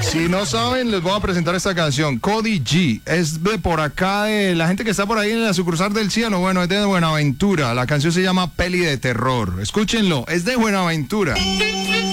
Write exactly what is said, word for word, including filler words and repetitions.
Si no saben, les voy a presentar esta canción. Cody G. Es de por acá, de la gente que está por ahí en la sucursal del cielo. Bueno, es de Buenaventura. La canción se llama Peli de Terror. Escúchenlo, es de Buenaventura.